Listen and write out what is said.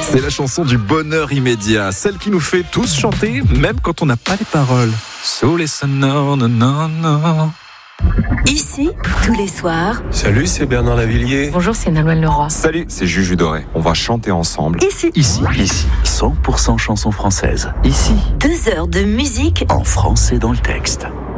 C'est la chanson du bonheur immédiat, celle qui nous fait tous chanter, même quand on n'a pas les paroles. So listen, no, no, no, no. Ici, tous les soirs. Salut, c'est Bernard Lavillier. Bonjour, c'est Nolwenn Leroy. Salut, c'est Juju Doré. On va chanter ensemble. Ici. 100% chansons françaises. Ici, 2 heures de musique en français dans le texte.